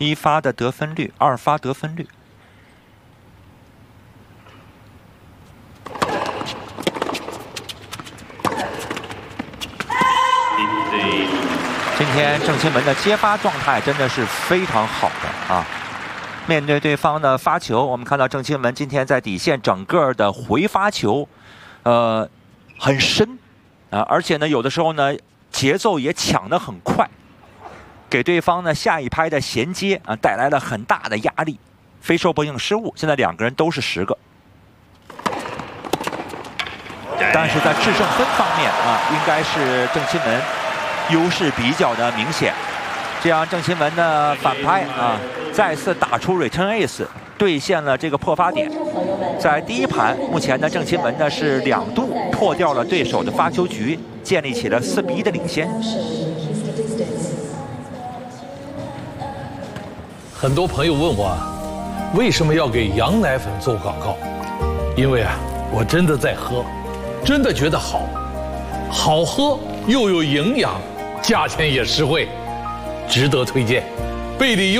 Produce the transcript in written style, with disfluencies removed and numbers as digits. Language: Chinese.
1发的得分率，2发得分率。今天郑钦文的接发状态真的是非常好的啊！面对对方的发球，我们看到郑钦文今天在底线整个的回发球，很深啊，而且呢，有的时候呢，节奏也抢得很快，给对方呢下一拍的衔接啊带来了很大的压力，非受不应失误。现在2个人都是10个，但是在制胜分方面啊，应该是郑钦文优势比较的明显。这样郑钦文的反拍啊，再次打出 return ace， 兑现了这个破发点。在第一盘，目前呢郑钦文呢是2度破掉了对手的发球局，建立起了4比1的领先。 很多朋友问我啊，为什么要给羊奶粉做广告？因为啊，我真的在喝，真的觉得好，好喝又有营养，价钱也实惠，值得推荐。贝里